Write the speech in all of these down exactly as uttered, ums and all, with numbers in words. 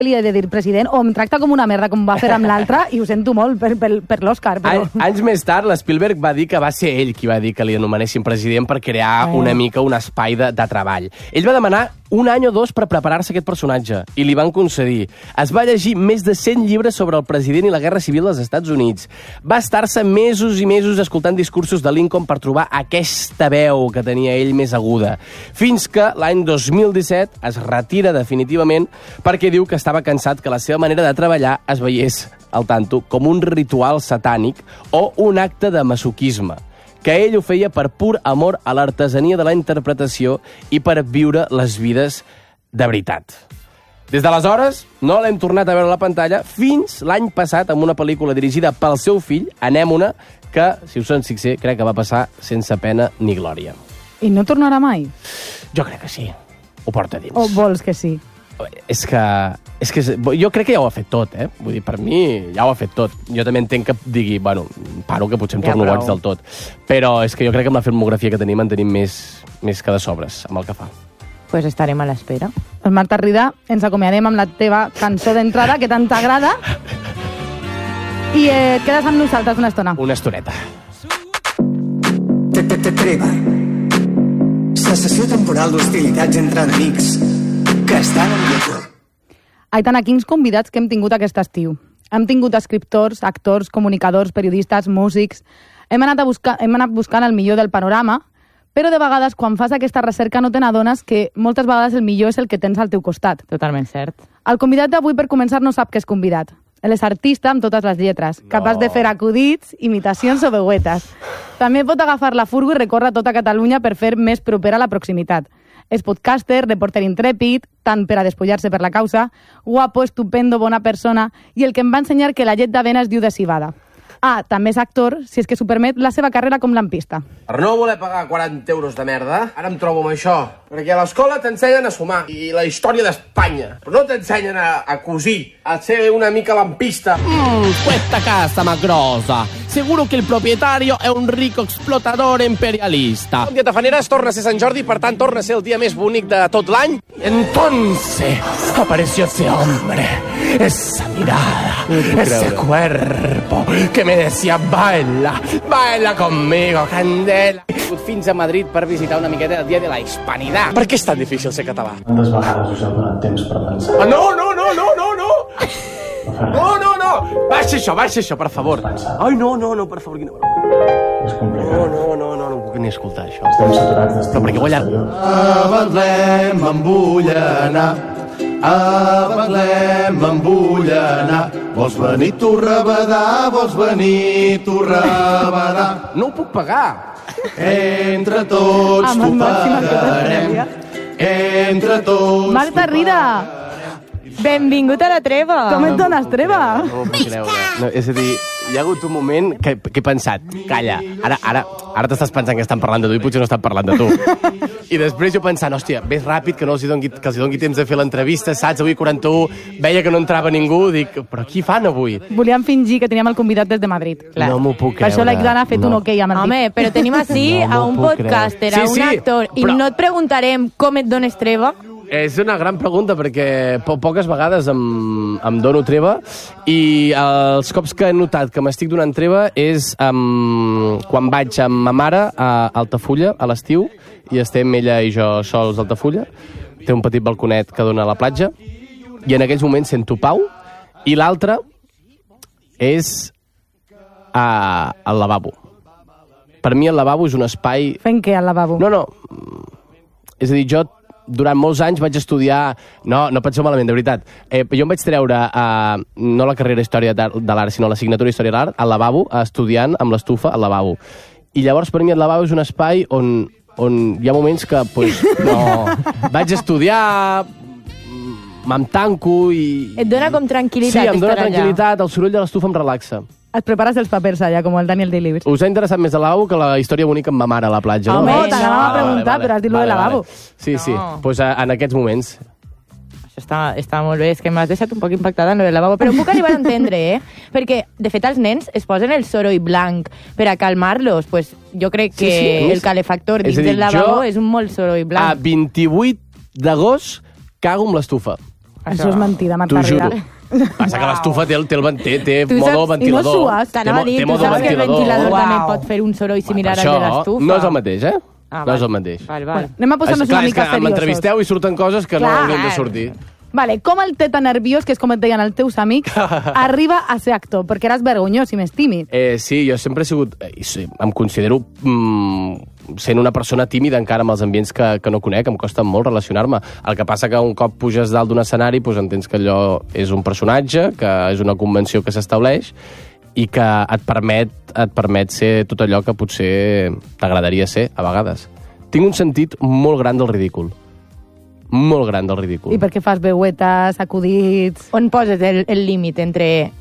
li he de dir president, o em tracta com una merda com va fer amb l'altre, i ho sento molt per, per, per l'Òscar. Però... Anys més tard, l'Spielberg va dir que va ser ell qui va dir que li anomenessin president per crear eh. una mica un espai de, de treball. Ell va demanar un any o dos per preparar-se aquest personatge, i li van concedir. Es va llegir més de cent llibres sobre el president i la Guerra Civil dels Estats Units. Va estar-se mesos i mesos escoltant discursos de Lincoln per trobar aquesta veu que tenia ell més aguda. Fins que l'any dos mil disset es retira definitivament perquè diu que estava cansat que la seva manera de treballar es veiés, al tanto, com un ritual satànic o un acte de masoquisme, que ell ho feia per pur amor a l'artesania de la interpretació i per viure les vides de veritat. Des d'aleshores, no l'hem tornat a veure a la pantalla fins l'any passat amb una pel·lícula dirigida pel seu fill, Anèmona, que, si us en fixer, crec que va passar sense pena ni glòria. I no tornarà mai? Jo crec que sí. Ho porta dins. O vols que sí? És que, és que jo crec que ja ho ha fet tot, eh? Vull dir, per mi ja ho ha fet tot. Jo també entenc que digui, bueno, paro, que potser em torno ja, boig del tot. Però és que jo crec que amb la filmografia que tenim en tenim més, més que de sobres amb el que fa. Pues estarem a l'espera. Doncs Marta Rida, ens acomiadem amb la teva cançó d'entrada, que tant t'agrada. I eh, et quedes amb nosaltres una estona. Una estoneta. Treva. Cessació temporal d'hostilitats entre enemics que estan en guerra. Aitana, quins convidats que hem tingut aquest estiu. Hem tingut escriptors, actors, comunicadors, periodistes, músics. Hem anat, a buscar, hem anat buscant el millor del panorama, però de vegades, quan fas aquesta recerca, no te n'adones que moltes vegades el millor és el que tens al teu costat. Totalment cert. El convidat d'avui, per començar, no sap que és convidat. Ell és artista amb totes les lletres, no. capaç de fer acudits, imitacions o veuetes. També pot agafar la furgo i recórrer tota Catalunya per fer més propera la proximitat. És podcaster, reporter intrèpid, tant per a despullar-se per la causa, guapo, estupendo, bona persona, i el que em va ensenyar que la llet d'avena es diu de civada. Ah, també és actor, si és que s'ho permet, la seva carrera com lampista. Per no voler pagar quaranta euros de merda, ara em trobo amb això. Perquè a l'escola t'ensenyen a sumar i la història d'Espanya, però no t'ensenyen a, a cosir, a ser una mica lampista. Mmm, questa casa ma grossa. Seguro que el propietario è un rico explotador imperialista. Un dia tafaneres torna a ser Sant Jordi, per tant torna a ser el dia més bonic de tot l'any. Entonces apareció ese hombre, esa mirada, ese cuerpo que me decía baila, baila conmigo, candela. He vingut fins a Madrid per visitar una miqueta el dia de la Hispanidad. Per què és tan difícil ser català? Quantes vegades us heu donat temps per pensar? Ah, no, no, no, no, no, no! No, no, no! Baixa això, baixa això, per favor. Ai, no, no, no, per favor, quina broma. És complicat. No, no, no, no, no puc ni escoltar això. Estem saturats d'estímuls Però per què guanyar? A Betlem em vull anar, a Betlem em vull anar. Vols venir tu rebedar, vols venir tu rebedar. No ho puc pagar. Entre tots t'ho pagarem, entre tots Marta Rida! Benvingut a la treva! Com et dones treva? No m'ho puc creure. No, és a dir, hi ha hagut un moment que, que he pensat, calla, ara, ara, ara t'estàs pensant que estan parlant de tu i potser no estan parlant de tu. I després jo pensant, hòstia, ves ràpid, que no els hi doni, que els hi doni temps de fer l'entrevista, saps? Avui quaranta-u, veia que no entrava ningú, dic, però qui fan avui? Volíem fingir que teníem el convidat des de Madrid. Clar. No m'ho puc creure. Per això l'Aitana ha fet no. un ok a Madrid. Home, però tenim així No a un m'ho puc podcaster, creure. a un Sí, sí, actor, i però- no et preguntarem com et dones treva? És una gran pregunta perquè po poques vegades em, em dono treva i els cops que he notat que m'estic donant treva és um, quan vaig amb ma mare a Altafulla a l'estiu i estem ella i jo sols a Altafulla. Té un petit balconet que dona a la platja i en aquells moments sento pau i l'altre és a, al lavabo. Per mi el lavabo és un espai... Fent què al lavabo? No, no. És a dir, jo durant molts anys vaig estudiar... No, no penseu malament, de veritat. Eh, jo em vaig treure, uh, no la carrera Història de l'Art, sinó l'assignatura Història de l'Art, al lavabo, estudiant amb l'estufa al lavabo. I llavors, per mi, el lavabo és un espai on, on hi ha moments que, pues, no... Vaig estudiar, me'n tanco i... Et dona com tranquil·litat Sí, em dona estar allà. tranquil·litat, el soroll de l'estufa em relaxa. Et prepares els papers allà, com el Daniel Day-Lewis. Us ha interessat més el lavabo que la història bonica amb ma mare a la platja, no? Home, no. t'anava a preguntar, però has dit lo del lavabo. Sí, sí, No. pues, uh, en aquests moments. Això està, està molt bé, és que m'has deixat un poc impactada en lo del lavabo, però puc arribar a entendre, eh? Perquè, de fet, els nens es posen el soroll blanc per a calmar-los. Pues jo crec que Sí, sí, a més- el calefactor és dins a dir, del lavabo jo és un molt soroll A blanc. vint-i-vuit d'agost cago amb l'estufa. Això és mentida, Marta T'ho juro. Rivera. Passa que l'estufa té, el- té, el ven- té, té Tu modo saps- ventilador. i no sues. Té, T'anava mo- a dir, té tu modo saps que el ventilador. ventilador Uau. també pot fer un soroll similar Això al de l'estufa? no és el mateix, eh? Ah, no és val. el mateix. Val, val. Bueno, anem a posar-nos Clar, una és mica que seriosos. m'entrevisteu i surten coses que no Clar. haurien de sortir. Vale, com el teta nerviós, que és com et deien els teus amics, arriba a ser actor? Perquè eres vergonyós i més tímid. Eh, sí, jo sempre he sigut... Eh, i sí, em considero mm, sent una persona tímida encara amb els ambients que, que no conec, em costa molt relacionar-me. El que passa que un cop puges dalt d'un escenari doncs entens que allò és un personatge, que és una convenció que s'estableix i que et permet, et permet ser tot allò que potser t'agradaria ser, a vegades. Tinc un sentit molt gran del ridícul. Molt gran del ridícul. I perquè fas veuetes, acudits... On poses el, el límit entre...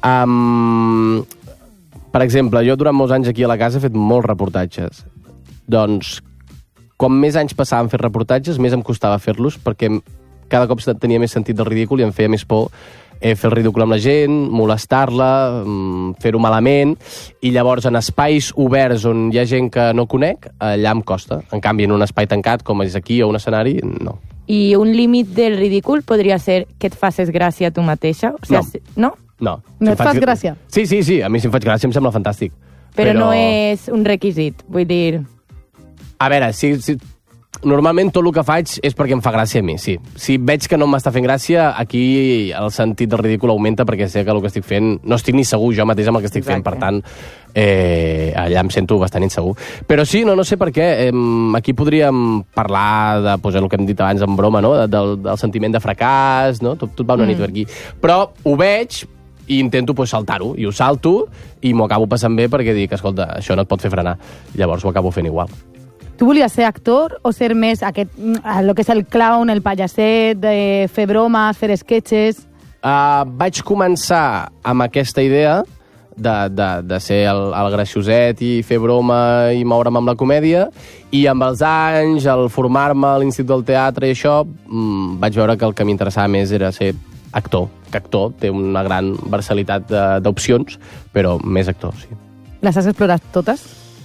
Um, per exemple, jo durant molts anys aquí a la casa he fet molts reportatges. Doncs, com més anys passava en fer reportatges, més em costava fer-los, perquè cada cop tenia més sentit del ridícul i em feia més por eh, fer el ridícul amb la gent, molestar-la, mm, fer-ho malament, i llavors en espais oberts on hi ha gent que no conec, allà em costa. En canvi, en un espai tancat, com és aquí, o un escenari, no. I un límit del ridícul podria ser que et faces gràcia a tu mateixa? O sigui, No. si- no? No. No Si em et fas faig- gràcia? Sí, sí, sí, a mi si em faig gràcia em sembla fantàstic. Però, no és un requisit, vull dir... A veure, si, si... normalment tot el que faig és perquè em fa gràcia a mi, sí. Si veig que no m'està fent gràcia, aquí el sentit del ridícul augmenta perquè sé que el que estic fent... No estic ni segur jo mateix amb el que estic fent, per tant, eh, allà em sento bastant insegur. Però sí, no, no sé per què. Eh, aquí podríem parlar de pues, el que hem dit abans en broma, no? De, del, del sentiment de fracàs, no? Tot, tot va una mm. nit per aquí. Però ho veig i intento pues, saltar-ho, i ho salto i m'ho acabo passant bé perquè dic, escolta, això no et pot fer frenar. Llavors ho acabo fent igual. Tu volies ser actor o ser més aquest, el que és el clown, el pallasset, de fer bromes, fer sketches? Uh, vaig començar amb aquesta idea de, de, de ser el, el gracioset i fer broma i moure'm amb la comèdia, i amb els anys, al formar-me a l'Institut del Teatre i això, mm, vaig veure que el que m'interessava més era ser actor, que actor té una gran versalitat d'opcions, però més actor, sí. Les has explorat totes?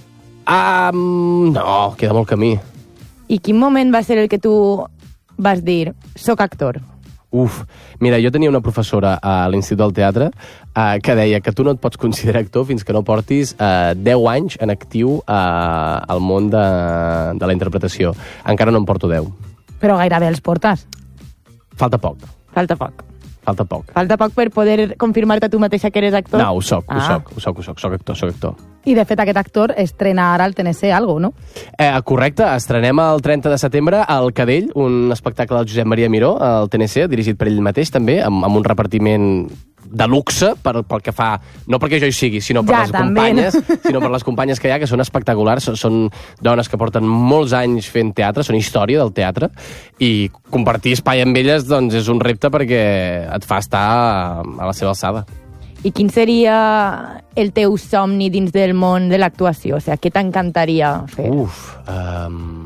Um, no, queda molt camí. I quin moment va ser el que tu vas dir, soc actor? Uf, mira, jo tenia una professora a l'Institut del Teatre uh, que deia que tu no et pots considerar actor fins que no portis uh, deu anys en actiu uh, al món de, de la interpretació. Encara no en porto deu. Però gairebé els portes. Falta poc, Falta poc. falta poc. Falta poc per poder confirmar-te a tu mateixa que eres actor? No, ho soc, ho Ah. soc, ho soc, ho soc, soc actor, soc actor. I, de fet, aquest actor estrena ara al T N C algo, no? Eh, correcte, estrenem el trenta de setembre al Cadell, un espectacle del Josep Maria Miró, al T N C, dirigit per ell mateix també, amb, amb un repartiment de luxe per, pel que fa, no perquè jo hi sigui, sinó per Ja, les també, companyes, no? sinó per les companyes que hi ha, que són espectaculars, són, són dones que porten molts anys fent teatre, són història del teatre, i compartir espai amb elles doncs, és un repte perquè et fa estar a la seva alçada. I quin seria el teu somni dins del món de l'actuació? O sigui, què t'encantaria fer? Uf, um...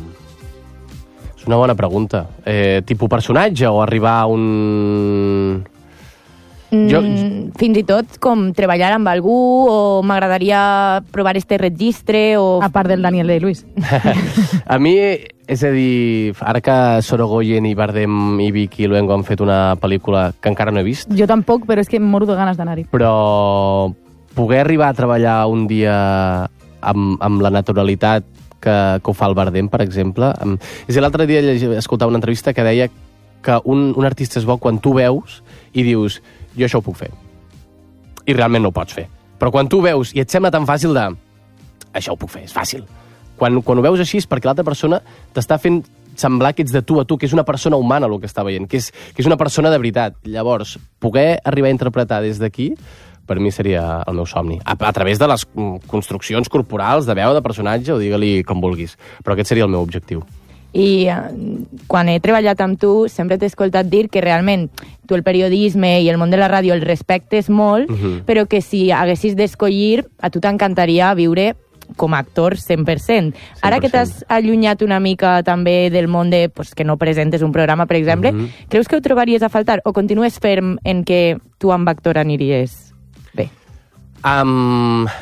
és una bona pregunta. Eh, tipus personatge o arribar a un... Mm, jo- Fins i tot com treballar amb algú, o m'agradaria provar este registre, o... A part del Daniel Day-Lewis. A mi, és a dir, ara que Sorogoyen i Bardem i Vicky Luengo han fet una pel·lícula que encara no he vist, Jo tampoc, però és que em moro de ganes d'anar-hi. però poder arribar a treballar un dia amb, amb la naturalitat que, que ho fa el Bardem, per exemple. Amb... És a dir, l'altre dia llegi- escoltava una entrevista que deia que un, un artista és bo quan tu veus i dius, jo això ho puc fer. I realment no ho pots fer. Però quan tu veus i et sembla tan fàcil de... Això ho puc fer, és fàcil. Quan, quan ho veus així és perquè l'altra persona t'està fent semblar que ets de tu a tu, que és una persona humana el que està veient, que és, que és una persona de veritat. Llavors, poder arribar a interpretar des d'aquí, per mi seria el meu somni. A, a través de les mm, construccions corporals, de veu, de personatge, o digue-li com vulguis. Però aquest seria el meu objectiu. I eh, quan he treballat amb tu sempre t'he escoltat dir que realment tu el periodisme i el món de la ràdio el respectes molt, Mhm. però que si haguessis d'escollir, a tu t'encantaria viure com a actor cent per cent. Ara que t'has allunyat una mica també del món de, pues, que no presentes un programa, per exemple, Mhm. creus que ho trobaries a faltar o continues ferm en que tu amb actor aniries bé? Um,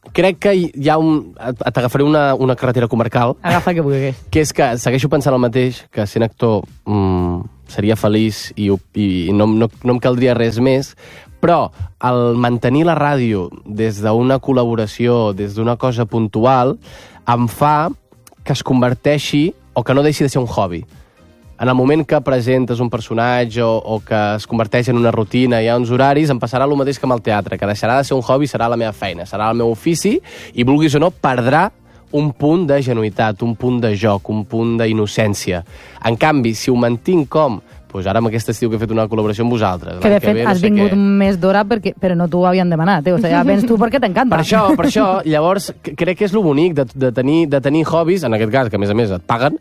crec que hi ha un... T'agafaré una, una carretera comarcal. Agafa que vulguis. Que és que segueixo pensant el mateix, que sent actor mmm, seria feliç i, i no, no, no em caldria res més, però el mantenir la ràdio des d'una col·laboració, des d'una cosa puntual, em fa que es converteixi, o que no deixi de ser un hobby. En el moment que presentes un personatge o, o que es converteix en una rutina, hi ha uns horaris, em passarà el mateix que amb el teatre, que deixarà de ser un hobby, serà la meva feina, serà el meu ofici, i vulguis o no, perdrà un punt de genuïtat, un punt de joc, un punt d'innocència. En canvi, si ho mantinc com... Pues ara amb aquest estiu que he fet una col·laboració amb vosaltres. Que de fet ve, no has sé vingut què. més d'hora, perquè, però no t'ho havien demanat, eh? O sigui, ja vens tu perquè t'encanta. Per això, per això, llavors, crec que és lo bonic de, de, tenir, de tenir hobbies, en aquest cas, que a més a més et paguen,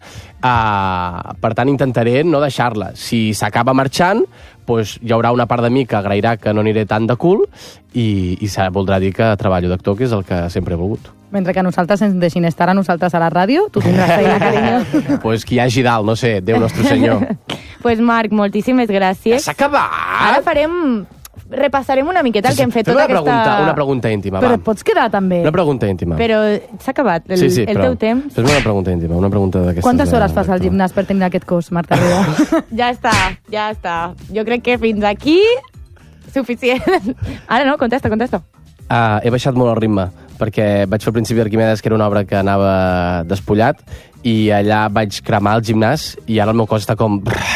uh, per tant intentaré no deixar-la. Si s'acaba marxant, pues, hi haurà una part de mi que agrairà que no aniré tan de cul i, i voldrà dir que treballo d'actor, que és el que sempre he volgut. Mentre que nosaltres ens deixin estar a nosaltres a la ràdio, tu tindràs feina, carinyo. Pues qui hi hagi dalt, no sé, Déu nostre senyor. Pues Marc, moltíssimes gràcies. S'ha acabat! Ara farem... Repassarem una miqueta el que hem fet Fem tota una pregunta, aquesta... una pregunta íntima, Però va. et pots quedar també. Una pregunta íntima. Però s'ha acabat el, sí, sí, el però teu temps. fes-me una pregunta íntima, una pregunta d'aquestes... Quantes de- hores fas al gimnàs per tenir aquest cos, Marta Riba? Ja està, ja està. Jo crec que fins aquí suficient. Ara no, contesta, contesta. Ah, he baixat molt el ritme, perquè vaig fer al principi d'Arquimedes, que era una obra que anava despullat, i allà vaig cremar el gimnàs, i ara el meu cos està com...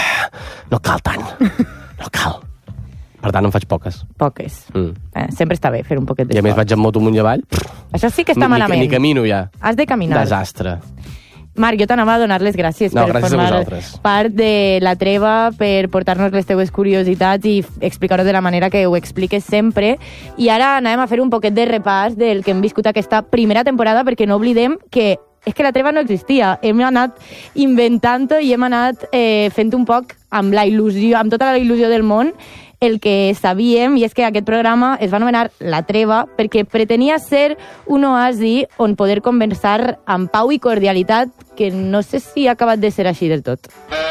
No cal tant, no cal. Per tant, en faig poques. Poques. Mm. Eh, sempre està bé fer un poquet I a més d'esport. vaig en moto amunt i avall. Això sí que està Ni, malament. ni, ni camino ja. Has de caminar. Desastre. Marc, jo t'anava a donar les gràcies No, per gràcies a formar vosaltres. part de la treva, per portar-nos les teues curiositats i explicar-ho de la manera que ho expliques sempre. I ara anem a fer un poquet de repàs del que hem viscut aquesta primera temporada, perquè no oblidem que és que la treva no existia. Hem anat inventant-ho i hem anat eh, fent un poc amb la il·lusió, amb tota la il·lusió del món, el que sabíem, i és que aquest programa es va anomenar La Treva perquè pretenia ser un oasi on poder conversar amb pau i cordialitat, que no sé si ha acabat de ser així del tot.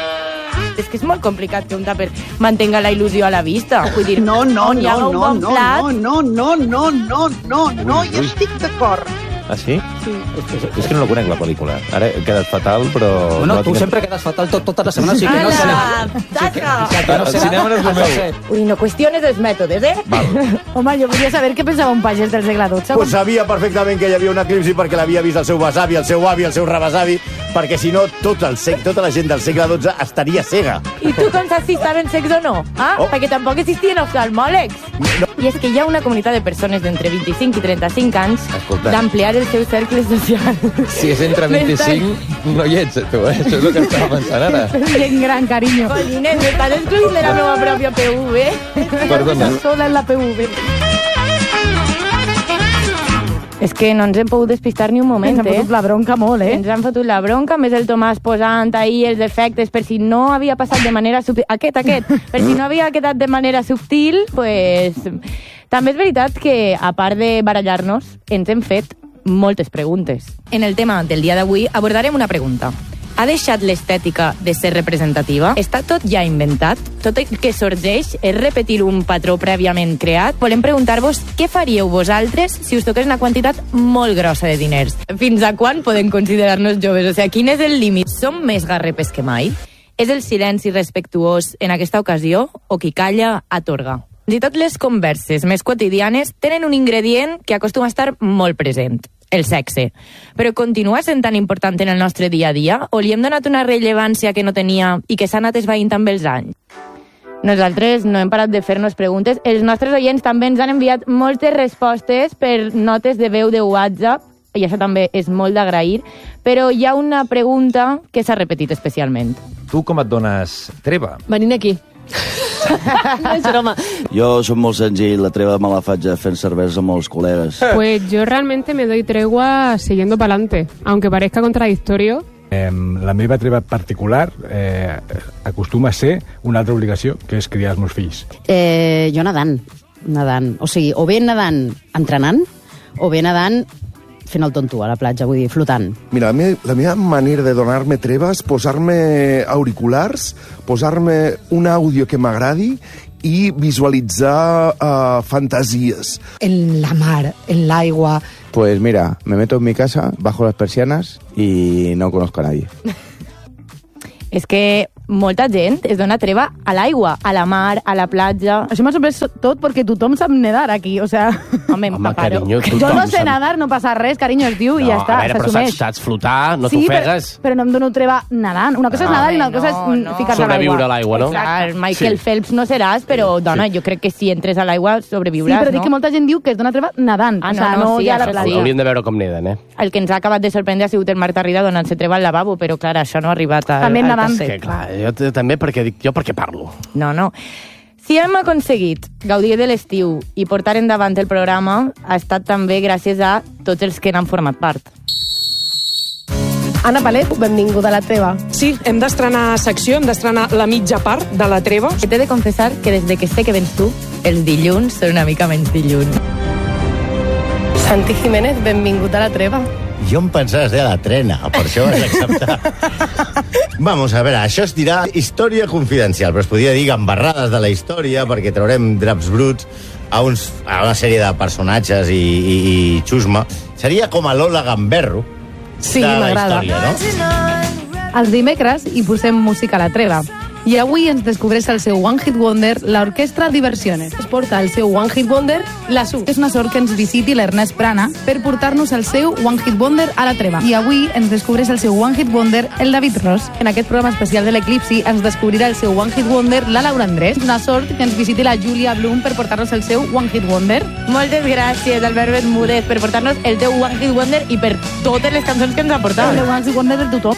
És que és molt complicat que un tàper mantenga la il·lusió a la vista. Vull dir, No, no, on hi ha no, un no, bon no, plat... no, no, no, no, no, no, no, jo estic d'acord. Ah, sí? Sí. És, és que no la conec, la pel·lícula. Ara he quedat fatal, però... No, no, la tu tinc- sempre quedes fatal tot, tota la setmana, sí que no Ala, serà. taca! El cinema no és el meu. Ui, no qüestiones els mètodes, eh? Home, jo volia saber què pensava un pagès del segle dotze. Pues sabia perfectament que hi havia un eclipsi perquè l'havia vist el seu besavi, el seu avi, el seu rebesavi, perquè si no tot el sec, tota la gent del segle dotze estaria cega. I tu com saps si estaven secs o no? Ah, Oh. perquè tampoc existien oftalmòlegs. I és que hi ha una comunitat de persones d'entre vint-i-cinc i trenta-cinc anys Escolta. d'ampliar el seu cercle social. Si és entre vint-i-cinc, no hi ets, tu, eh? Això és el que estava pensant ara. Gent gran, carinyo. Collines, m'estàs excluint de la meva pròpia P V. Perdona. Sola en la P V. És que no ens hem pogut despistar ni un moment, Ens han eh? fotut la bronca molt, eh? Ens han fotut la bronca, més el Tomàs posant ahir els efectes per si no havia passat de manera subtil. Aquest, aquest. Per si no havia quedat de manera subtil, pues... També és veritat que, a part de barallar-nos, ens hem fet moltes preguntes. En el tema del dia d'avui abordarem una pregunta. Ha deixat l'estètica de ser representativa? Està tot ja inventat? Tot el que sorgeix és repetir un patró prèviament creat? Volem preguntar-vos què faríeu vosaltres si us toqués una quantitat molt grossa de diners? Fins a quan podem considerar-nos joves? O sigui, quin és el límit? Som més garrepes que mai? És el silenci respectuós en aquesta ocasió o qui calla atorga? Fins i tot les converses més quotidianes tenen un ingredient que acostuma a estar molt present, el sexe. Però continua sent tan important en el nostre dia a dia o li hem donat una rellevància que no tenia i que s'ha anat esvaint amb els anys? Nosaltres no hem parat de fer-nos preguntes. Els nostres oients també ens han enviat moltes respostes per notes de veu de WhatsApp, i això també és molt d'agrair, però hi ha una pregunta que s'ha repetit especialment. Tu com et dones treva? Venint aquí. És broma. Yo soy muy senzill, la treva me la faig fent cervesa amb els col·legues. Pues yo realmente me doy tregua siguiendo para adelante, aunque parezca contradictorio. Eh, la meva treva particular eh, acostuma a ser una altra obligació, que és criar els meus fills. Eh, jo nedant, nedant. O sigui, o bé nedant entrenant, o bé nedant fent el tonto a la platja, vull dir, flotant. Mira, la meva, la meva manera de donar-me treva és posar-me auriculars, posar-me un àudio que m'agradi i visualitzar uh, fantasies. En la mar, en l'aigua. Pues mira, me meto en mi casa, bajo las persianas y no conozco a nadie. És que molta gent es dona treva a l'aigua, a la mar, a la platja. Això m'ha sorprès tot perquè tothom sap nedar aquí, o sea... Home, Home carinyo, Jo no sé nedar, no passa res, carinyo, es diu, no, i ja està, a veure, però saps, saps flotar, no sí, t'ofegues. Però, però no em dono treva nedant. Una cosa és nedar i una cosa és no, no. ficar-se a l'aigua. Sobreviure a l'aigua, no? Clar, Michael sí. Phelps no seràs, però, dona, sí. jo crec que si entres a l'aigua sobreviuràs, no? Sí, però dic no? que molta gent diu que es dona treva nedant. Ah, o sea, no, no, no sí, ja la això platja. sí. Hauríem de veure com neden, eh? El que ens ha acabat de sorprendre ha sigut el Marta Rida donant-se treva al lavabo, però clar, això no ha arribat al, També al nedant. tasset. Que clar, jo també perquè dic, jo perquè parlo. No, no. Si hem aconseguit gaudir de l'estiu i portar endavant el programa, ha estat també gràcies a tots els que n'han format part. Anna Palet, benvinguda a la treva. Sí, hem d'estrenar secció, hem d'estrenar la mitja part de la treva. T'he de confessar que des de que sé que vens tu, els dilluns són una mica menys dilluns. Santi Jiménez, benvingut a la treva. Jo em pensava de la trena, per això vas acceptar. Vamos a veure, això es dirà història confidencial, però es podria dir gambarrades de la història, perquè traurem draps bruts a, uns, a una sèrie de personatges i, i, i xusma. Seria com a Lola Gamberro Sí, de la m'agrada. història, no? Els dimecres hi posem música a la treva. I avui ens descobreix el seu One Hit Wonder, l'Orquestra Diversiones. Es porta el seu One Hit Wonder, la Su. És una sort que ens visiti l'Ernest Prana per portar-nos el seu One Hit Wonder a la treva. I avui ens descobreix el seu One Hit Wonder el David Ross. En aquest programa especial de l'Eclipsi ens descobrirà el seu One Hit Wonder la Laura Andrés. És una sort que ens visiti la Júlia Blum per portar-nos el seu One Hit Wonder. Moltes gràcies, Albert Bermúdez, per portar-nos el teu One Hit Wonder i per totes les cançons que ens ha portat. El One Hit Wonder de tothom.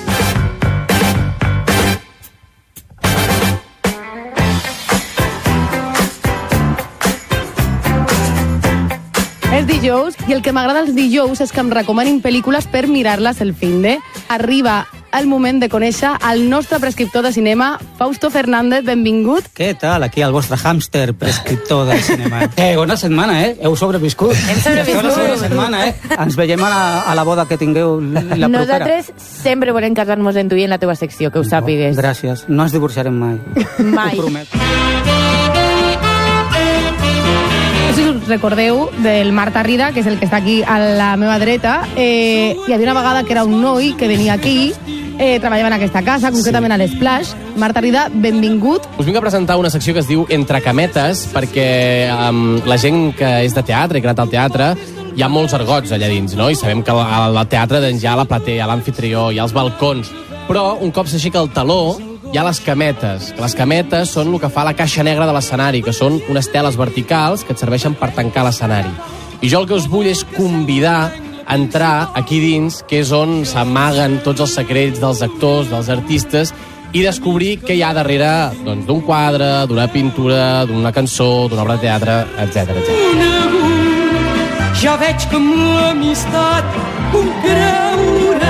És dijous i el que m'agrada els dijous és que em recomanin pel·lícules per mirar-les el finde. Arriba el moment de conèixer el nostre prescriptor de cinema, Fausto Fernández, benvingut. Què tal? Aquí el vostre hàmster prescriptor del cinema. Eh, bona setmana, eh? Heu sobreviscut. Hem sobreviscut. Bona setmana, eh? Ens veiem a la, a la boda que tingueu la propera. Nosaltres sempre volem casar-nos en tu i en la teva secció, que ho sàpigues. Oh, gràcies. No ens divorciarem mai. Mai. Ho promet. Si us recordeu del Marta Rida, que és el que està aquí a la meva dreta, eh, hi havia una vegada que era un noi que venia aquí, eh, treballava en aquesta casa, concretament a l'Splash. Marta Rida, benvingut. Us vinc a presentar una secció que es diu Entre Cametes, perquè um, la gent que és de teatre i que ha anat al teatre, hi ha molts argots allà dins, no? I sabem que al, al teatre doncs, hi ha la platea, hi ha l'amfitrió, hi ha els balcons, però un cop s'aixeca el taló hi ha les cametes. Les cametes són el que fa la caixa negra de l'escenari, que són unes teles verticals que et serveixen per tancar l'escenari. I jo el que us vull és convidar a entrar aquí dins, que és on s'amaguen tots els secrets dels actors, dels artistes, i descobrir què hi ha darrere doncs, d'un quadre, d'una pintura, d'una cançó, d'una obra de teatre, etcètera, etcètera. Ja veig que amb l'amistat puc creure.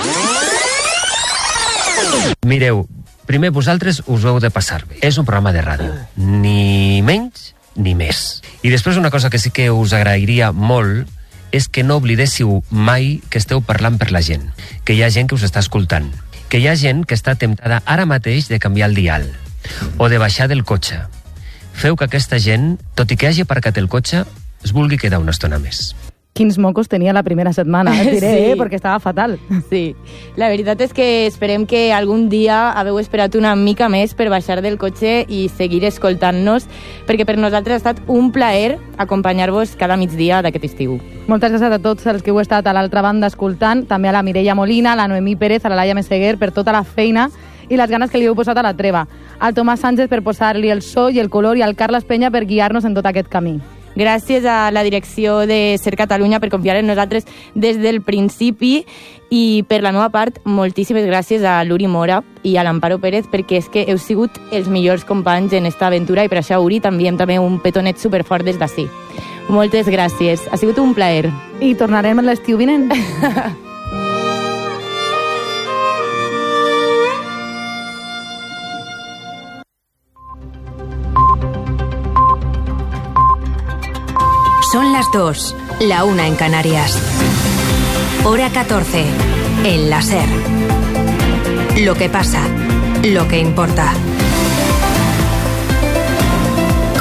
Mireu, primer vosaltres us ho heu de passar bé. És un programa de ràdio, ni menys ni més. I després una cosa que sí que us agrairia molt és que no oblidéssiu mai que esteu parlant per la gent, que hi ha gent que us està escoltant, que hi ha gent que està temptada ara mateix de canviar el dial o de baixar del cotxe. Feu que aquesta gent, tot i que hagi aparcat el cotxe, es vulgui quedar una estona més. Quins mocos tenia la primera setmana, et diré, Sí. eh, perquè estava fatal. Sí, la veritat és que esperem que algun dia haveu esperat una mica més per baixar del cotxe i seguir escoltant-nos, perquè per nosaltres ha estat un plaer acompanyar-vos cada migdia d'aquest estiu. Moltes gràcies a tots els que heu estat a l'altra banda escoltant, també a la Mireia Molina, a la Noemí Pérez, a la Laia Meseguer, per tota la feina i les ganes que li heu posat a la treva. Al Tomàs Sánchez per posar-li el so i el color i al Carles Penya per guiar-nos en tot aquest camí. Gràcies a la direcció de Ser Catalunya per confiar en nosaltres des del principi i per la meva part, moltíssimes gràcies a l'Uri Mora i a l'Amparo Pérez perquè és que heu sigut els millors companys en esta aventura i per això, Uri, també també un petonet superfort des d'ací. Moltes gràcies, ha sigut un plaer. I tornarem l'estiu vinent. Son las dos, la una en Canarias. Hora catorce, en la SER. Lo que pasa, lo que importa.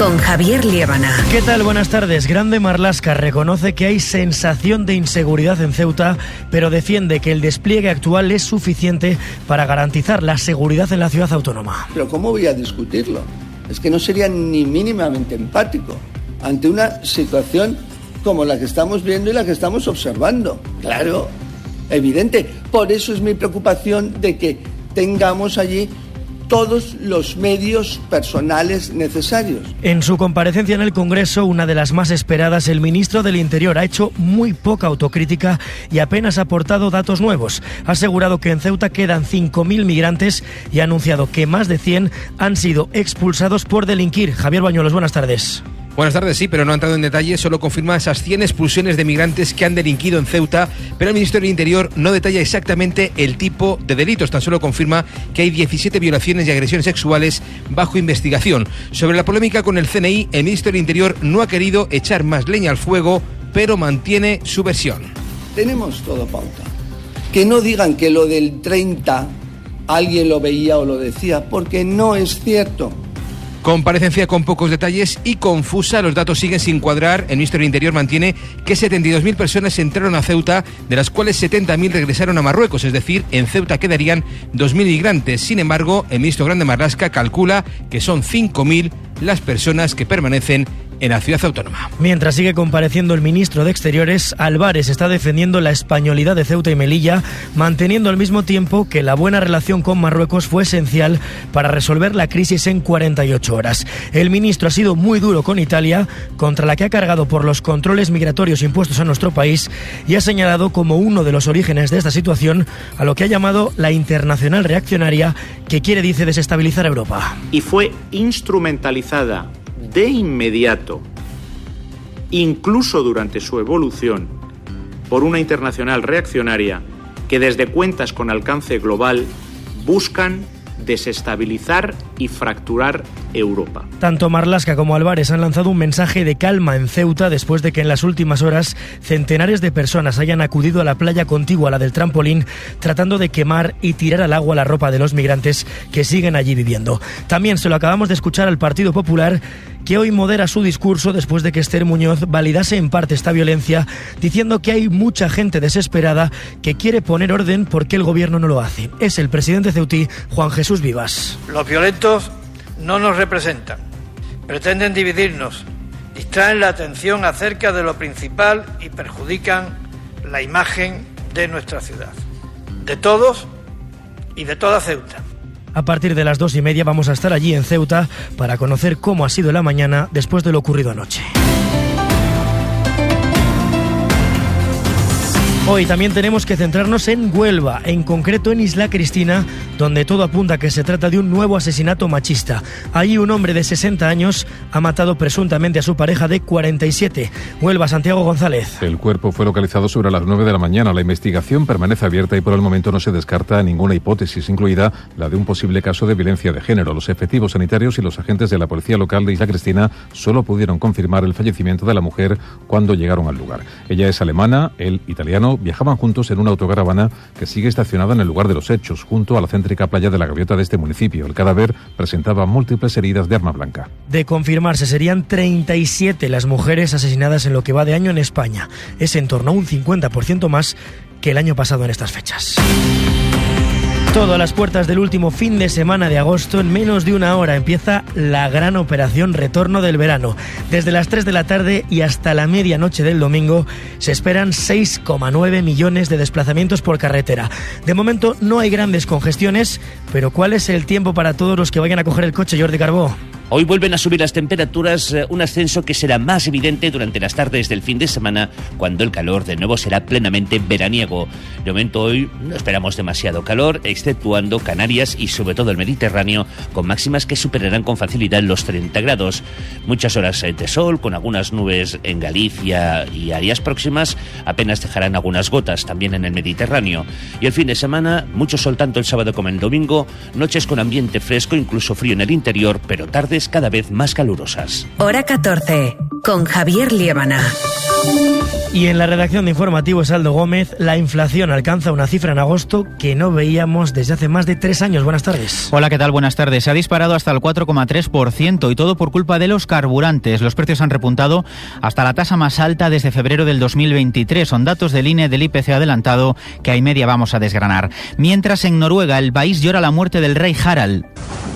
con Javier Liébana. ¿Qué tal? Buenas tardes. Grande Marlaska reconoce que hay sensación de inseguridad en Ceuta, pero defiende que el despliegue actual es suficiente para garantizar la seguridad en la ciudad autónoma. Pero ¿cómo voy a discutirlo? Es que no sería ni mínimamente empático ante una situación como la que estamos viendo y la que estamos observando. Claro, evidente. Por eso es mi preocupación de que tengamos allí todos los medios personales necesarios. En su comparecencia en el Congreso, una de las más esperadas, el ministro del Interior ha hecho muy poca autocrítica y apenas ha aportado datos nuevos. Ha asegurado que en Ceuta quedan cinco mil migrantes y ha anunciado que más de cien han sido expulsados por delinquir. Javier Bañuelos, buenas tardes. Buenas tardes, sí, pero no ha entrado en detalle, solo confirma esas cien expulsiones de migrantes que han delinquido en Ceuta, pero el Ministerio del Interior no detalla exactamente el tipo de delitos, tan solo confirma que hay diecisiete violaciones y agresiones sexuales bajo investigación. Sobre la polémica con el C N I, el Ministerio del Interior no ha querido echar más leña al fuego, pero mantiene su versión. Tenemos todo pauta. Que no digan que lo del treinta alguien lo veía o lo decía, porque no es cierto. Comparecencia con pocos detalles y confusa, los datos siguen sin cuadrar. El Ministerio del Interior mantiene que setenta y dos mil personas entraron a Ceuta, de las cuales setenta mil regresaron a Marruecos, es decir, en Ceuta quedarían dos mil migrantes. Sin embargo, el ministro Grande Marlaska calcula que son cinco mil las personas que permanecen en la ciudad autónoma. Mientras sigue compareciendo el ministro de Exteriores, Álvarez está defendiendo la españolidad de Ceuta y Melilla, manteniendo al mismo tiempo que la buena relación con Marruecos fue esencial para resolver la crisis en cuarenta y ocho horas. El ministro ha sido muy duro con Italia, contra la que ha cargado por los controles migratorios impuestos a nuestro país, y ha señalado como uno de los orígenes de esta situación a lo que ha llamado la internacional reaccionaria, que quiere, dice, desestabilizar Europa. Y fue instrumentalizada de inmediato, incluso durante su evolución, por una internacional reaccionaria que desde cuentas con alcance global buscan desestabilizar y fracturar Europa. Tanto Marlaska como Álvarez han lanzado un mensaje de calma en Ceuta después de que en las últimas horas centenares de personas hayan acudido a la playa contigua a la del trampolín, tratando de quemar y tirar al agua la ropa de los migrantes que siguen allí viviendo. También se lo acabamos de escuchar al Partido Popular, que hoy modera su discurso después de que Esther Muñoz validase en parte esta violencia, diciendo que hay mucha gente desesperada que quiere poner orden porque el gobierno no lo hace. Es el presidente ceutí, Juan Jesús Vivas. Los violentos no nos representan, pretenden dividirnos, distraen la atención acerca de lo principal y perjudican la imagen de nuestra ciudad, de todos y de toda Ceuta. A partir de las dos y media vamos a estar allí en Ceuta para conocer cómo ha sido la mañana después de lo ocurrido anoche. Hoy también tenemos que centrarnos en Huelva, en concreto en Isla Cristina, donde todo apunta a que se trata de un nuevo asesinato machista. Allí un hombre de sesenta años ha matado presuntamente a su pareja de cuarenta y siete. Huelva, Santiago González. El cuerpo fue localizado sobre las nueve de la mañana. La investigación permanece abierta y por el momento no se descarta ninguna hipótesis, incluida la de un posible caso de violencia de género. Los efectivos sanitarios y los agentes de la policía local de Isla Cristina solo pudieron confirmar el fallecimiento de la mujer cuando llegaron al lugar. Ella es alemana, él italiano. Viajaban juntos en una autocaravana que sigue estacionada en el lugar de los hechos, junto a la céntrica playa de la Gaviota de este municipio. El cadáver presentaba múltiples heridas de arma blanca. De confirmarse, serían treinta y siete las mujeres asesinadas en lo que va de año en España. Es en torno a un cincuenta por ciento más que el año pasado en estas fechas. Todo a las puertas del último fin de semana de agosto. En menos de una hora empieza la gran operación Retorno del Verano. Desde las tres de la tarde y hasta la medianoche del domingo se esperan seis coma nueve millones de desplazamientos por carretera. De momento no hay grandes congestiones, pero ¿cuál es el tiempo para todos los que vayan a coger el coche, Jordi Carbó? Hoy vuelven a subir las temperaturas, un ascenso que será más evidente durante las tardes del fin de semana, cuando el calor de nuevo será plenamente veraniego. De momento hoy no esperamos demasiado calor, exceptuando Canarias y sobre todo el Mediterráneo, con máximas que superarán con facilidad los treinta grados. Muchas horas de sol, con algunas nubes en Galicia y áreas próximas, apenas dejarán algunas gotas también en el Mediterráneo. Y el fin de semana, mucho sol tanto el sábado como el domingo, noches con ambiente fresco, incluso frío en el interior, pero tardes cada vez más calurosas. Hora catorce, con Javier Liébana. Y en la redacción de Informativo Saldo Gómez, la inflación alcanza una cifra en agosto que no veíamos desde hace más de tres años. Buenas tardes. Hola, ¿qué tal? Buenas tardes. Se ha disparado hasta el cuatro coma tres por ciento y todo por culpa de los carburantes. Los precios han repuntado hasta la tasa más alta desde febrero del dos mil veintitrés. Son datos del I N E del I P C adelantado que a y media vamos a desgranar. Mientras en Noruega el país llora la muerte del rey Harald.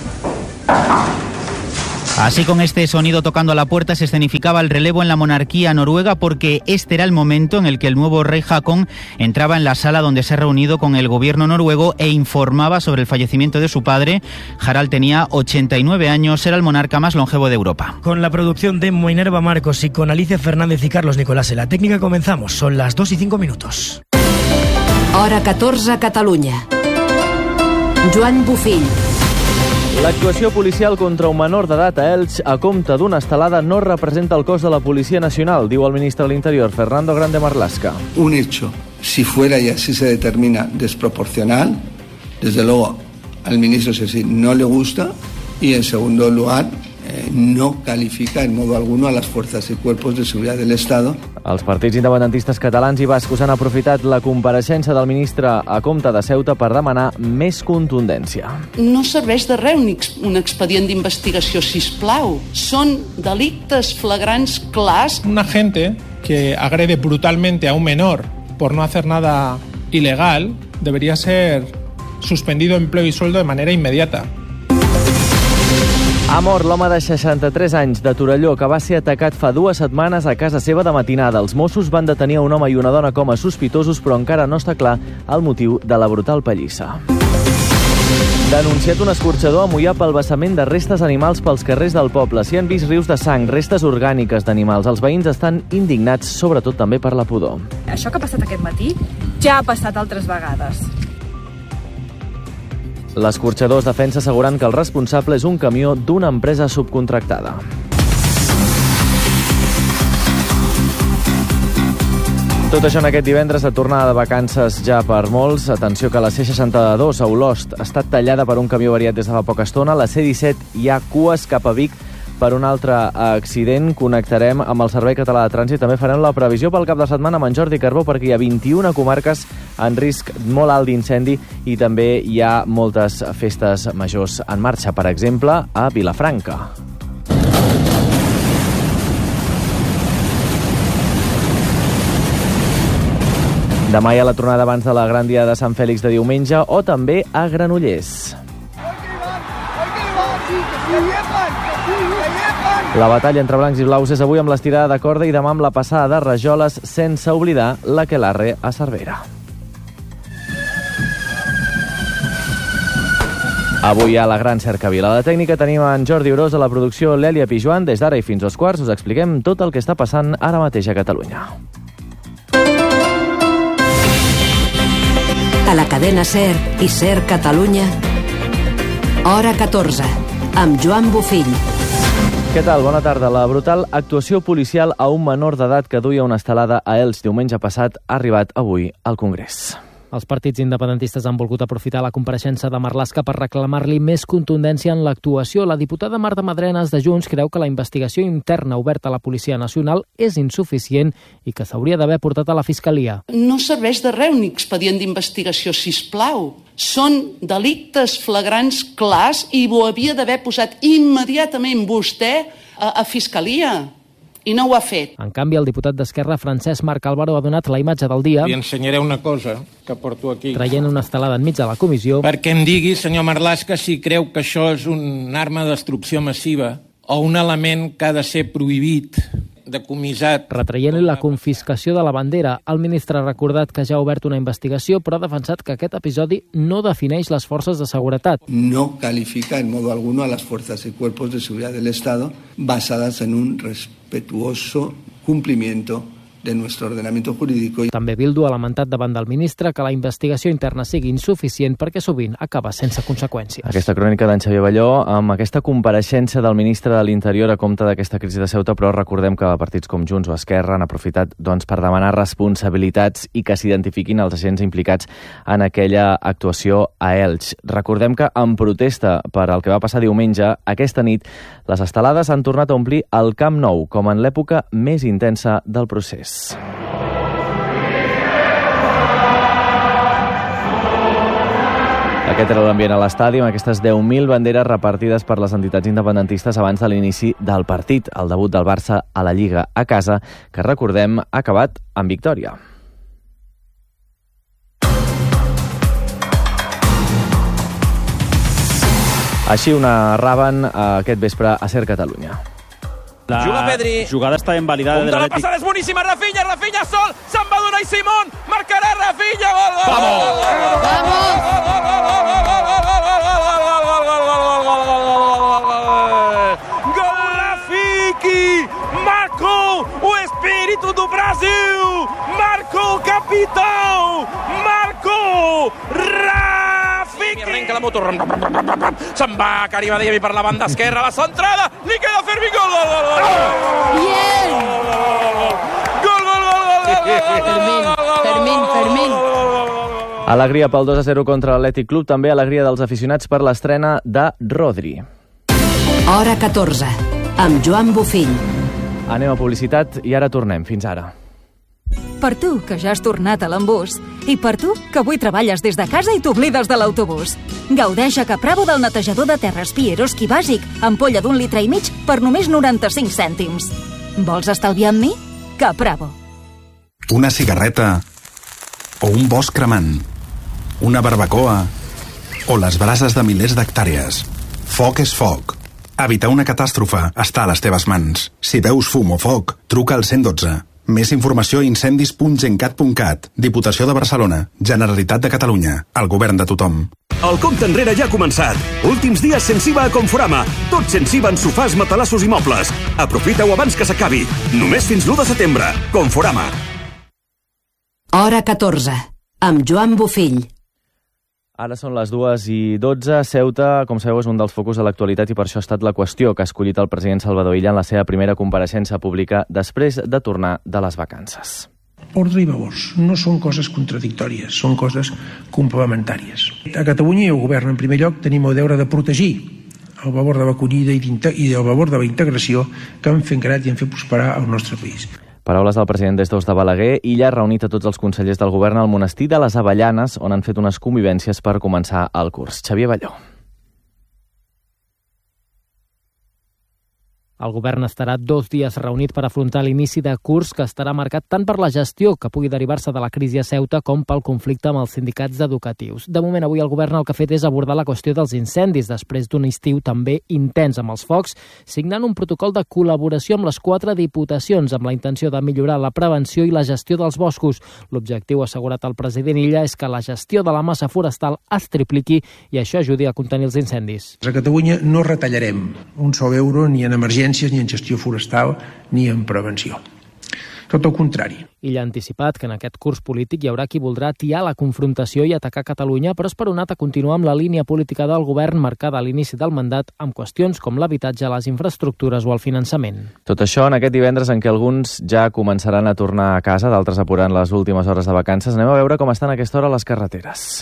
Así, con este sonido tocando a la puerta, se escenificaba el relevo en la monarquía noruega, porque este era el momento en el que el nuevo rey Haakon entraba en la sala donde se ha reunido con el gobierno noruego e informaba sobre el fallecimiento de su padre. Harald tenía ochenta y nueve años, era el monarca más longevo de Europa. Con la producción de Minerva Marcos y con Alicia Fernández y Carlos Nicolás en la técnica comenzamos. Son las dos y cinco minutos. Hora catorze a Catalunya. Joan Bufill. L'actuació policial contra un menor d'edat a Elx a compte d'una estelada no representa el cos de la Policia Nacional, diu el ministre de l'Interior, Fernando Grande Marlaska. Un hecho, si fuera y así se determina desproporcional, desde luego al ministro Sesí no le gusta y, en segundo lugar, eh, no califica en modo alguno a las fuerzas y cuerpos de seguridad del Estado. Els partits independentistes catalans i bascos han aprofitat la compareixença del ministre a compte de Ceuta per demanar més contundència. No serveix de res un, ex un expedient d'investigació, sisplau. Són delictes flagrants clars. Un agente que agrede brutalmente a un menor por no hacer nada ilegal debería ser suspendido empleo y sueldo de manera inmediata. Ha mort l'home de seixanta-tres anys de Torelló, que va ser atacat fa dues setmanes a casa seva de matinada. Els Mossos van detenir un home i una dona com a sospitosos, però encara no està clar el motiu de la brutal pallissa. Denunciat un escorxador a Moià pel vessament de restes animals pels carrers del poble. S'hi han vist rius de sang, restes orgàniques d'animals. Els veïns estan indignats, sobretot també per la pudor. Això que ha passat aquest matí ja ha passat altres vegades. L'escorxador es defensa assegurant que el responsable és un camió d'una empresa subcontractada. Tot això en aquest divendres de tornada de vacances ja per molts. Atenció que la C seixanta-dos a Olost ha estat tallada per un camió avariat des de fa poca estona. A la C disset hi ha cues cap a Vic per un altre accident. Connectarem amb el Servei Català de Trànsit. També farem la previsió pel cap de setmana amb en Jordi Carbó, perquè hi ha vint-i-una comarques en risc molt alt d'incendi i també hi ha moltes festes majors en marxa, per exemple, a Vilafranca. Demà hi ha la tronada abans de la gran dia de Sant Fèlix de diumenge, o també a Granollers. La batalla entre blancs i blaus és avui amb l'estirada de corda i demà amb la passada de rajoles, sense oblidar l'Aquelarre a Cervera. Avui hi ha la gran cercavila. A la tècnica tenim en Jordi Orós, a la producció l'Èlia Pijuan. Des d'ara i fins als quarts us expliquem tot el que està passant ara mateix a Catalunya. A la cadena SER i SER Catalunya, hora catorze, amb Joan Bufill. Què tal? Bona tarda. La brutal actuació policial a un menor d'edat que duia una estelada a Elx diumenge passat ha arribat avui al Congrés. Els partits independentistes han volgut aprofitar la compareixença de Marlaska per reclamar-li més contundència en l'actuació. La diputada Marta Madrenas de Junts creu que la investigació interna oberta a la Policia Nacional és insuficient i que s'hauria d'haver portat a la Fiscalia. No serveix de res un expedient d'investigació, sisplau. Són delictes flagrants clars i ho havia d'haver posat immediatament vostè a, a Fiscalia. I no ho ha fet. En canvi, el diputat d'Esquerra, Francesc Marc Álvaro, ha donat la imatge del dia. Li ensenyaré una cosa que porto aquí. Traient una estelada enmig de la comissió. Perquè em digui, senyor Marlaska, si creu que això és una arma de destrucció massiva o un element que ha de ser prohibit, decomissat. Retraient-li la confiscació de la bandera, el ministre ha recordat que ja ha obert una investigació, però ha defensat que aquest episodi no defineix les forces de seguretat. No califica en modo alguno a las fuerzas y cuerpos de seguridad del Estado basadas en un respetuoso cumplimiento de nuestro ordenamiento jurídico. També Bildu ha lamentat davant del ministre que la investigació interna sigui insuficient perquè sovint acaba sense conseqüències. Aquesta crònica d'en Xavier Balló amb aquesta compareixença del ministre de l'Interior a compte d'aquesta crisi de Ceuta, però recordem que partits com Junts o Esquerra han aprofitat doncs, per demanar responsabilitats i que s'identifiquin els agents implicats en aquella actuació a Elx. Recordem que en protesta per el que va passar diumenge, aquesta nit les estelades han tornat a omplir el Camp Nou, com en l'època més intensa del procés. Granollers. Aquest era l'ambient a l'estadi, amb aquestes deu mil banderes repartides per les entitats independentistes abans de l'inici del partit, el debut del Barça a la Lliga a casa, que recordem ha acabat amb victòria. Així ho narraven aquest vespre a Ser Catalunya. La Juga Pedri. jugada està invalidada de Punta la l'Atlètic. passada és boníssima, Rafinha, Rafinha sol, se'n va donar i Simón, marcarà Rafinha, gol, gol, gol, gol, gol, gol, Rafiki, Marco, o espírito do Brasil, Marco, capitão, Marco, Rafiki. Arrenca la moto, se'n va Karim Adeyemi per la banda esquerra, la centrada, li queda Fermi, gol, gol, gol, gol, Bien! gol, gol, gol, Fermín, Fermín, Fermín. Alegria pel dos a zero contra l'Atlètic Club, també alegria dels aficionats per l'estrena de Rodri. Hora catorze, amb Joan Bofill. Anem a publicitat i ara tornem. Fins ara. Per tu, que ja has tornat a l'embús. I per tu, que avui treballes des de casa i t'oblides de l'autobús. Gaudeix a Capravo del netejador de terres Pieroski bàsic, ampolla d'un litre i mig per només noranta-cinc cèntims. Vols estalviar amb mi? Capravo. Una cigarreta o un bosc cremant, una barbacoa o les brases de milers d'hectàrees. Foc és foc. Evitar una catàstrofe està a les teves mans. Si veus fum o foc, truca al cent dotze. Més informació a incendis punt gencat punt cat. Diputació de Barcelona. Generalitat de Catalunya. El govern de tothom. El compte enrere ja ha començat. Últims dies sense I V A a Conforama. Tot sense I V A en sofàs, matalassos i mobles. Aprofita-ho abans que s'acabi. Només fins l'u de setembre. Conforama. Hora catorze, amb Joan Bofill. Ara són les dues i dotze. Ceuta, com sabeu, és un dels focus de l'actualitat i per això ha estat la qüestió que ha escollit el president Salvador Illa en la seva primera compareixença pública després de tornar de les vacances. Ordre i favors no són coses contradictòries, són coses complementàries. A Catalunya i el govern, en primer lloc, tenim el deure de protegir el valor de l'acollida i el valor de la integració que han fet creat i han fet prosperar el nostre país. Paraules del president des d'Os de Balaguer. Illa ha reunit a tots els consellers del govern al monestir de les Avellanes, on han fet unes convivències per començar el curs. Xavier Balló. El govern estarà dos dies reunit per afrontar l'inici de curs que estarà marcat tant per la gestió que pugui derivar-se de la crisi a Ceuta com pel conflicte amb els sindicats educatius. De moment, avui el govern el que ha fet és abordar la qüestió dels incendis després d'un estiu també intens amb els focs, signant un protocol de col·laboració amb les quatre diputacions amb la intenció de millorar la prevenció i la gestió dels boscos. L'objectiu, ha assegurat el president Illa, és que la gestió de la massa forestal es tripliqui i això ajudi a contenir els incendis. A Catalunya no retallarem un sol euro ni en emergència ni en gestió forestal, ni en prevenció. Tot el contrari. Illa ha anticipat que en aquest curs polític hi haurà qui voldrà atiar la confrontació i atacar Catalunya, però esperonat a continuar amb la línia política del govern marcada a l'inici del mandat amb qüestions com l'habitatge, les infraestructures o el finançament. Tot això en aquest divendres en què alguns ja començaran a tornar a casa, d'altres apurant les últimes hores de vacances. Anem a veure com estan a aquesta hora les carreteres.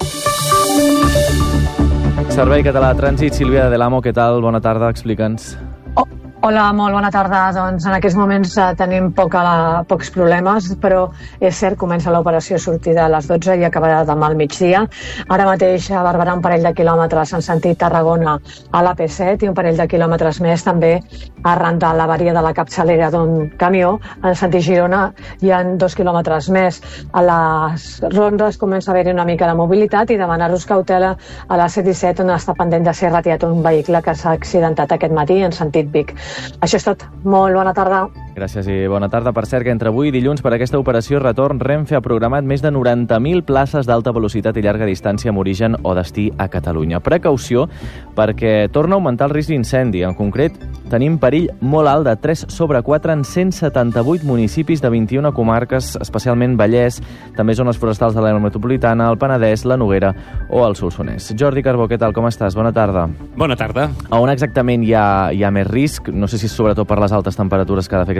Servei Català de Trànsit, Sílvia de l'Amo, què tal? Bona tarda, explica'ns. Hola, molt bona tarda. Doncs en aquests moments eh, tenim poca la, pocs problemes, però és cert, comença l'operació sortida a les dotze i acabarà demà al migdia. Ara mateix a Barberà un parell de quilòmetres en sentit Tarragona a l'A P set i un parell de quilòmetres més també arran de l'avaria de la capçalera d'un camió. En sentit Girona hi ha dos quilòmetres més. A les rondes comença a haver-hi una mica de mobilitat i demanar-vos cautela a la C disset on està pendent de ser retirat un vehicle que s'ha accidentat aquest matí en sentit Vic. Això és tot. Molt bona tarda. Gràcies i bona tarda. Per cert, que entre avui i dilluns per aquesta operació retorn, Renfe ha programat més de noranta mil places d'alta velocitat i llarga distància amb origen o destí a Catalunya. Precaució perquè torna a augmentar el risc d'incendi. En concret, tenim perill molt alt de tres sobre quatre en cent setanta-vuit municipis de vint-i-una comarques, especialment Vallès, també zones forestals de l'àrea metropolitana, el Penedès, la Noguera o el Solsonès. Jordi Carbó, què tal? Com estàs? Bona tarda. Bona tarda. A on exactament hi ha, hi ha més risc? No sé si és sobretot per les altes temperatures que ha de fer aquest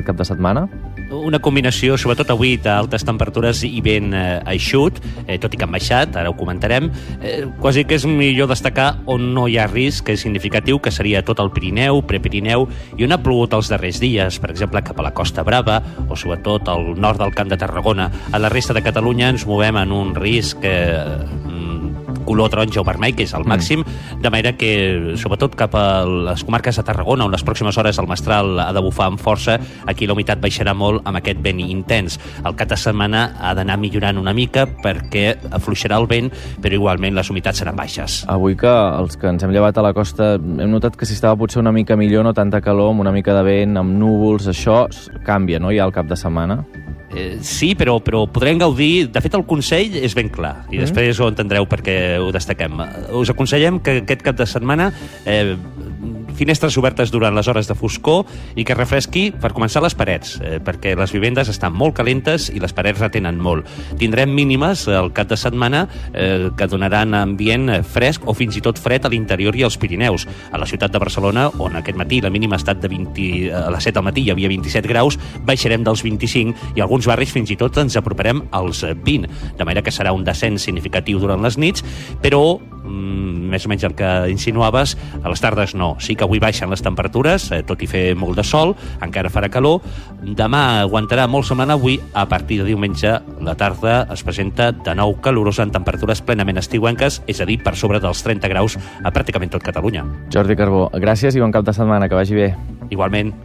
aquest cap de setmana? Una combinació, sobretot avui, d'altes temperatures i vent eh, eixut, eh, tot i que han baixat, ara ho comentarem. Eh, quasi que és millor destacar on no hi ha risc significatiu, que seria tot el Pirineu, Prepirineu, i on ha plogut els darrers dies, per exemple, cap a la Costa Brava, o sobretot al nord del Camp de Tarragona. A la resta de Catalunya ens movem en un risc eh, color taronja o vermell, que és el màxim, mm. de manera que, sobretot cap a les comarques de Tarragona, on les pròximes hores el mestral ha de bufar amb força, aquí la humitat baixarà molt amb aquest vent intens. El cap de setmana ha d'anar millorant una mica perquè afluixarà el vent, però igualment les humitats seran baixes. Avui que els que ens hem llevat a la costa hem notat que si estava potser una mica millor, no tanta calor, amb una mica de vent, amb núvols, això canvia, no?, ja al cap de setmana. Eh, sí, però, però podrem gaudir... De fet, el consell és ben clar, i mm. després ho entendreu perquè ho destaquem. Us aconsellem que aquest cap de setmana eh, finestres obertes durant les hores de foscor i que refresqui, per començar, les parets, eh, perquè les vivendes estan molt calentes i les parets retenen molt. Tindrem mínimes el cap de setmana eh, que donaran ambient fresc o fins i tot fred a l'interior i als Pirineus. A la ciutat de Barcelona, on aquest matí la mínima ha estat de vint, a les set del matí hi havia vint-i-set graus, baixarem dels vint-i-cinc i alguns barris fins i tot ens aproparem als vint, de manera que serà un descens significatiu durant les nits, però mm, més o menys el que insinuaves, a les tardes no. Sí que avui baixen les temperatures, eh, tot i fer molt de sol, encara farà calor. Demà aguantarà molt semblant avui. A partir de diumenge, la tarda es presenta de nou calorosa en temperatures plenament estiuenques, és a dir, per sobre dels trenta graus a pràcticament tot Catalunya. Jordi Carbó, gràcies i bon cap de setmana, que vagi bé. Igualment.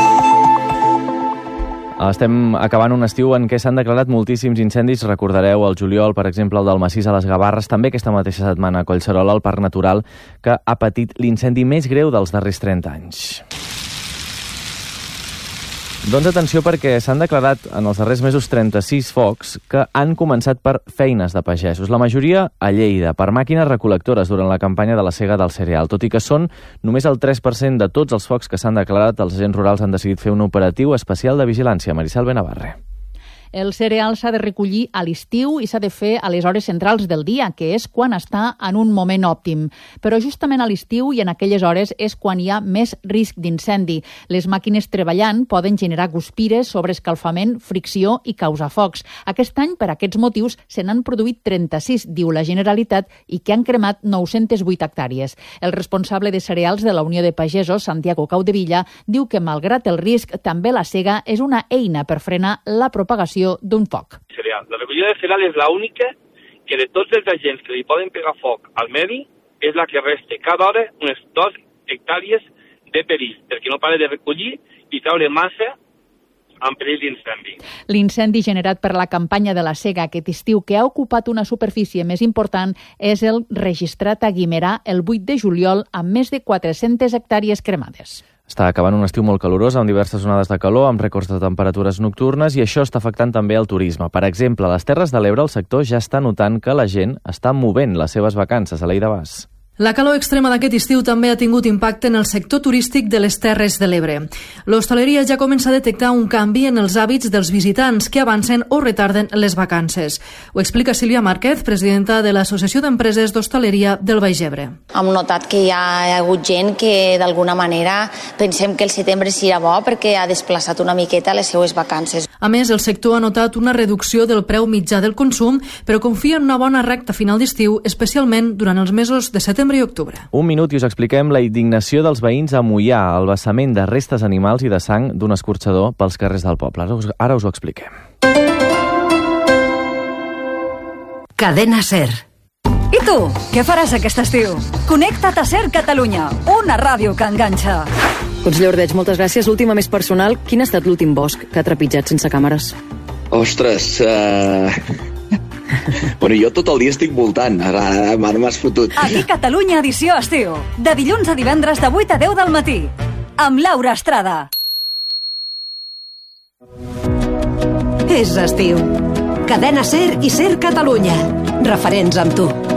Estem acabant un estiu en què s'han declarat moltíssims incendis. Recordareu el juliol, per exemple, el del Massís a les Gavarres, també aquesta mateixa setmana a Collserola, el Parc Natural, que ha patit l'incendi més greu dels darrers trenta anys. Doncs atenció, perquè s'han declarat en els darrers mesos trenta-sis focs que han començat per feines de pagesos. La majoria a Lleida, per màquines recol·lectores durant la campanya de la sega del cereal. Tot i que són només el tres per cent de tots els focs que s'han declarat, els agents rurals han decidit fer un operatiu especial de vigilància. Maricel Benavarre. El cereal s'ha de recollir a l'estiu i s'ha de fer a les hores centrals del dia, que és quan està en un moment òptim. Però justament a l'estiu i en aquelles hores és quan hi ha més risc d'incendi. Les màquines treballant poden generar guspires, sobreescalfament, fricció i causar focs. Aquest any, per aquests motius, se n'han produït trenta-sis, diu la Generalitat, i que han cremat nou-centes vuit hectàrees. El responsable de cereals de la Unió de Pagesos, Santiago Caudevilla, diu que, malgrat el risc, també la sega és una eina per frenar la propagació d'un foc. Cereal. La recollida de cereal és l'única que de tots els agents que li poden pegar foc al medi és la que resta cada hora unes dues hectàrees de perill, perquè no para de recollir i treure massa en perill d'incendi. L'incendi generat per la campanya de la sega aquest estiu, que ha ocupat una superfície més important, és el registrat a Guimerà el vuit de juliol amb més de quatre-centes hectàrees cremades. Està acabant un estiu molt calorós, amb diverses onades de calor, amb rècords de temperatures nocturnes, i això està afectant també el turisme. Per exemple, a les Terres de l'Ebre el sector ja està notant que la gent està movent les seves vacances. Aleida Bas. La calor extrema d'aquest estiu també ha tingut impacte en el sector turístic de les Terres de l'Ebre. L'hostaleria ja comença a detectar un canvi en els hàbits dels visitants que avancen o retarden les vacances. Ho explica Sílvia Márquez, presidenta de l'Associació d'Empreses d'Hostaleria del Baix Ebre. Hem notat que hi ha hagut gent que d'alguna manera pensem que el setembre serà bo perquè ha desplaçat una miqueta les seues vacances. A més, el sector ha notat una reducció del preu mitjà del consum, però confia en una bona recta final d'estiu, especialment durant els mesos de setembre i octubre. Un minut i us expliquem la indignació dels veïns a Moià, el vessament de restes animals i de sang d'un escorxador pels carrers del poble. Ara us, ara us ho expliquem. Cadena SER. I tu, què faràs aquest estiu? Connecta't a SER Catalunya, una ràdio que enganxa. Conseller Ordeig, moltes gràcies. L'última més personal, quin ha estat l'últim bosc que ha trepitjat sense càmeres? Ostres, uh... bueno, jo tot el dia estic voltant. Ara m'has fotut. Aquí Catalunya edició estiu. De dilluns a divendres de vuit a deu del matí. Amb Laura Estrada. És estiu. Cadena SER i SER Catalunya. Referents amb tu.